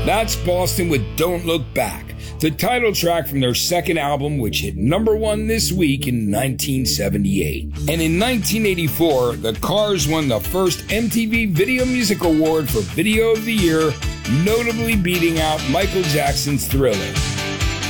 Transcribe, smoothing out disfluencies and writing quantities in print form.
That's Boston with Don't Look Back, the title track from their second album, which hit #1 this week in 1978. And in 1984, the Cars won the first MTV Video Music Award for Video of the Year, notably beating out Michael Jackson's Thriller.